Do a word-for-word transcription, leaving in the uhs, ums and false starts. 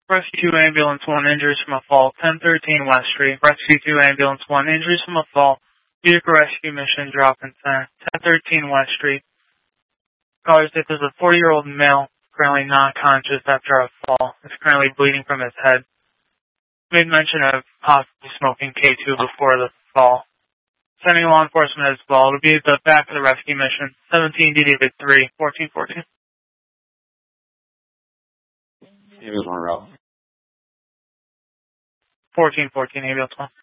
Rescue two Ambulance one injuries from a fall, ten thirteen West Street. Rescue two Ambulance one injuries from a fall. Vehicle rescue mission drop in ten thirteen West Street. Callers that there's a forty-year-old male currently non-conscious after a fall. Is currently bleeding from his head. Made mention of possibly smoking K two before the fall. Sending law enforcement as well. It'll be at the back of the rescue mission. seventeen D D Vic three, fourteen fourteen. Ambulance one route. fourteen fourteen, ambulance one.